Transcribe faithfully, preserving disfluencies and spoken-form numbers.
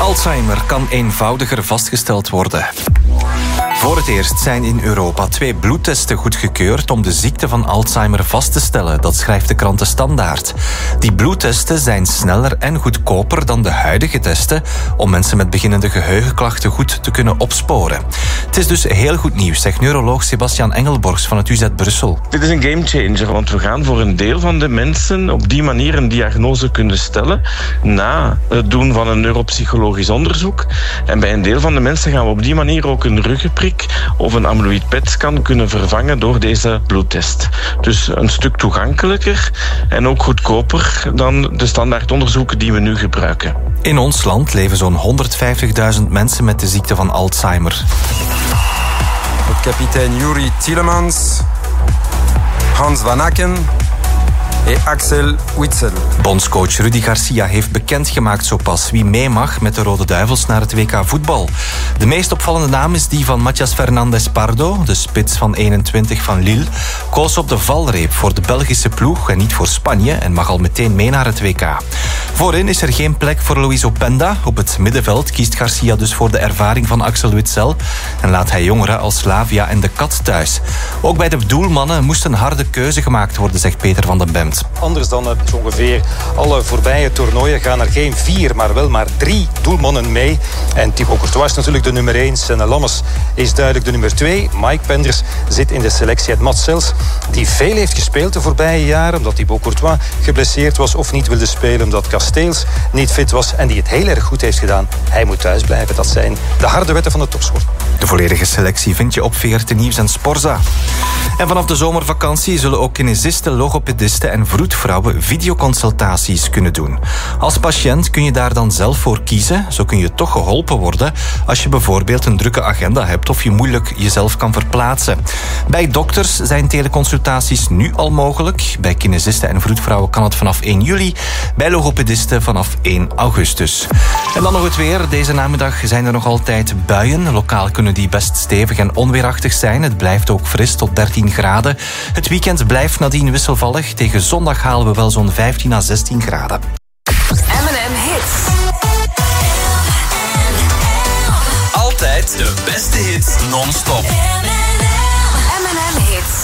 Alzheimer kan eenvoudiger vastgesteld worden. Voor het eerst zijn in Europa twee bloedtesten goedgekeurd om de ziekte van Alzheimer vast te stellen. Dat schrijft de krant De Standaard. Die bloedtesten zijn sneller en goedkoper dan de huidige testen om mensen met beginnende geheugenklachten goed te kunnen opsporen. Het is dus heel goed nieuws, zegt neuroloog Sebastian Engelborgs van het U Z Brussel. Dit is een gamechanger, want we gaan voor een deel van de mensen op die manier een diagnose kunnen stellen na het doen van een neuropsychologisch onderzoek. En bij een deel van de mensen gaan we op die manier ook een ruggenprik of een amyloid P E T-scan kunnen vervangen door deze bloedtest. Dus een stuk toegankelijker en ook goedkoper dan de standaard onderzoeken die we nu gebruiken. In ons land leven zo'n honderdvijftigduizend mensen met de ziekte van Alzheimer. Kapitein Yuri Tielemans, Hans Van Aken en Axel Witsel. Bondscoach Rudi Garcia heeft bekendgemaakt zo pas wie mee mag met de Rode Duivels naar het W K voetbal. De meest opvallende naam is die van Matías Fernández Pardo, de spits van eenentwintig van Lille. Koos op de valreep voor de Belgische ploeg en niet voor Spanje en mag al meteen mee naar het W K. Voorin is er geen plek voor Luis Openda. Op het middenveld kiest Garcia dus voor de ervaring van Axel Witsel en laat hij jongeren als Slavia en de Kat thuis. Ook bij de doelmannen moest een harde keuze gemaakt worden, zegt Peter van den Bemt. Anders dan het ongeveer alle voorbije toernooien gaan er geen vier, maar wel maar drie doelmannen mee. En Thibaut Courtois is natuurlijk de nummer één. Senne Lammers is duidelijk de nummer twee. Mike Penders zit in de selectie. Het Mats Sels, die veel heeft gespeeld de voorbije jaren, omdat Thibaut Courtois geblesseerd was of niet wilde spelen, omdat Casteels niet fit was en die het heel erg goed heeft gedaan. Hij moet thuis blijven. Dat zijn de harde wetten van de topsport. De volledige selectie vind je op V R T Nieuws en Sporza. En vanaf de zomervakantie zullen ook kinesisten, logopedisten en vroedvrouwen videoconsultaties kunnen doen. Als patiënt kun je daar dan zelf voor kiezen. Zo kun je toch geholpen worden als je bijvoorbeeld een drukke agenda hebt of je moeilijk jezelf kan verplaatsen. Bij dokters zijn teleconsultaties nu al mogelijk. Bij kinesisten en vroedvrouwen kan het vanaf één juli. Bij logopedisten vanaf één augustus. En dan nog het weer. Deze namiddag zijn er nog altijd buien. Lokaal kunnen die best stevig en onweerachtig zijn. Het blijft ook fris tot dertien graden. Het weekend blijft nadien wisselvallig. Tegen zondag halen we wel zo'n vijftien à zestien graden. M en M Hits. Altijd de beste hits non-stop. M en M Hits.